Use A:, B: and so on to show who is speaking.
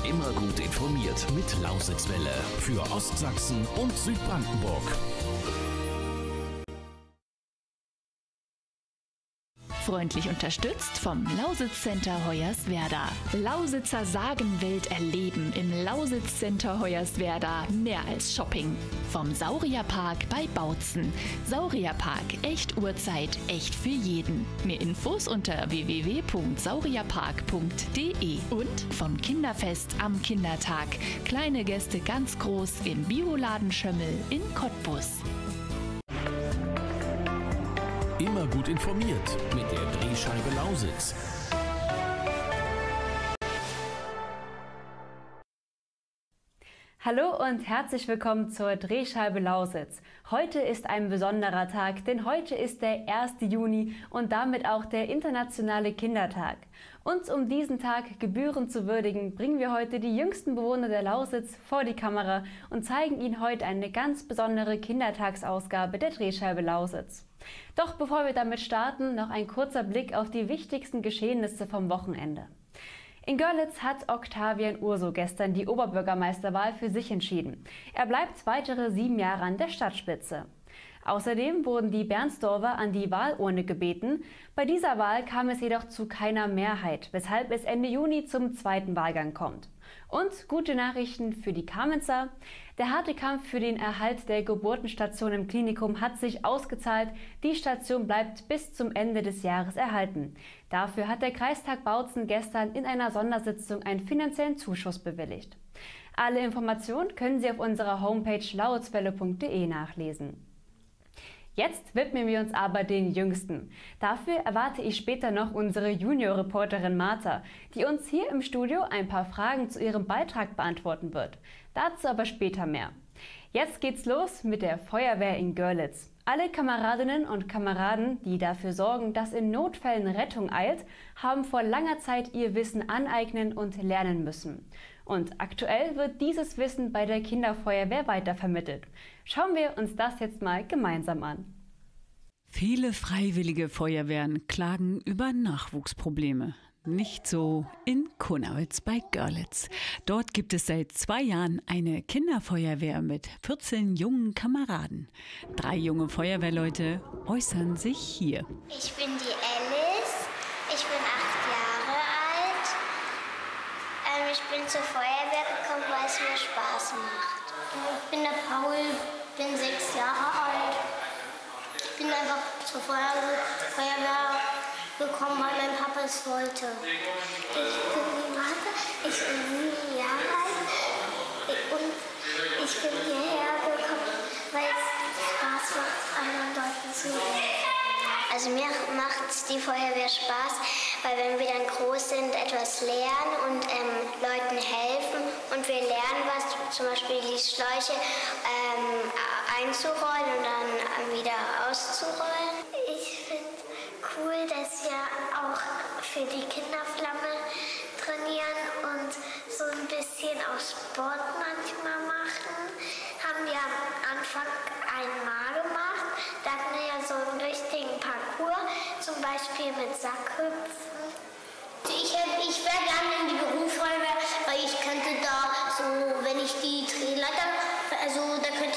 A: Immer gut informiert mit Lausitzwelle für Ostsachsen und Südbrandenburg.
B: Freundlich unterstützt vom Lausitz Center Hoyerswerda. Lausitzer Sagenwelt erleben im Lausitz Center Hoyerswerda. Mehr als Shopping. Vom Saurierpark bei Bautzen. Saurierpark, echt Uhrzeit, echt für jeden. Mehr Infos unter www.saurierpark.de. Und vom Kinderfest am Kindertag. Kleine Gäste ganz groß im Bioladen Schömmel in Cottbus.
A: Immer gut informiert mit der Drehscheibe Lausitz.
C: Hallo und herzlich willkommen zur Drehscheibe Lausitz. Heute ist ein besonderer Tag, denn heute ist der 1. Juni und damit auch der internationale Kindertag. Und um diesen Tag gebührend zu würdigen, bringen wir heute die jüngsten Bewohner der Lausitz vor die Kamera und zeigen Ihnen heute eine ganz besondere Kindertagsausgabe der Drehscheibe Lausitz. Doch bevor wir damit starten, noch ein kurzer Blick auf die wichtigsten Geschehnisse vom Wochenende. In Görlitz hat Octavian Urso gestern die Oberbürgermeisterwahl für sich entschieden. Er bleibt weitere 7 Jahre an der Stadtspitze. Außerdem wurden die Bernsdorfer an die Wahlurne gebeten. Bei dieser Wahl kam es jedoch zu keiner Mehrheit, weshalb es Ende Juni zum zweiten Wahlgang kommt. Und gute Nachrichten für die Kamenzer. Der harte Kampf für den Erhalt der Geburtenstation im Klinikum hat sich ausgezahlt. Die Station bleibt bis zum Ende des Jahres erhalten. Dafür hat der Kreistag Bautzen gestern in einer Sondersitzung einen finanziellen Zuschuss bewilligt. Alle Informationen können Sie auf unserer Homepage lauitzwelle.de nachlesen. Jetzt widmen wir uns aber den Jüngsten. Dafür erwarte ich später noch unsere Junior-Reporterin Martha, die uns hier im Studio ein paar Fragen zu ihrem Beitrag beantworten wird. Dazu aber später mehr. Jetzt geht's los mit der Feuerwehr in Görlitz. Alle Kameradinnen und Kameraden, die dafür sorgen, dass in Notfällen Rettung eilt, haben vor langer Zeit ihr Wissen aneignen und lernen müssen. Und aktuell wird dieses Wissen bei der Kinderfeuerwehr weitervermittelt. Schauen wir uns das jetzt mal gemeinsam an.
D: Viele freiwillige Feuerwehren klagen über Nachwuchsprobleme. Nicht so in Konawitz bei Görlitz. Dort gibt es seit 2 Jahren eine Kinderfeuerwehr mit 14 jungen Kameraden. 3 junge Feuerwehrleute äußern sich hier.
E: Ich bin die Alice, ich bin 8 Jahre alt. Ich bin zur Feuerwehr gekommen, weil es mir Spaß macht. Ich bin der Paul, bin 6 Jahre alt. Ich bin einfach zur Feuerwehr gekommen, weil mein Papa es wollte. Ich bin die Martha, ich bin 7 Jahre alt und ich bin hierher gekommen, weil es Spaß macht, anderen Leuten zu helfen. Also mir macht die Feuerwehr Spaß, weil wenn wir dann groß sind, etwas lernen und Leuten helfen und wir lernen was, zum Beispiel die Schläuche einzurollen und dann wieder auszurollen. Ich finde cool, dass wir auch für die Kinderflamme trainieren und so ein bisschen auch Sport manchmal machen. Haben wir am Anfang einmal gemacht. Da hatten wir ja so einen richtigen Parcours, zum Beispiel mit Sackhüpfen. Ich wäre gerne in die Berufsfeuerwehr, weil ich könnte da so, wenn ich die Drehleiter, also da könnte